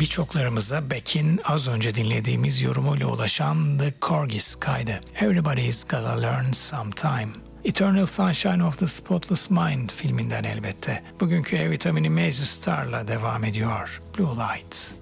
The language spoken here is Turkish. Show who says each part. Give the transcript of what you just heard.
Speaker 1: birçoklarımıza Beck'in az önce dinlediğimiz yorumuyla ulaşan The Corgis kaydı. Everybody's Gotta Learn Sometime. Eternal Sunshine of the Spotless Mind filminden elbette. Bugünkü E vitamini Maisy Star'la devam ediyor. Blue Lights.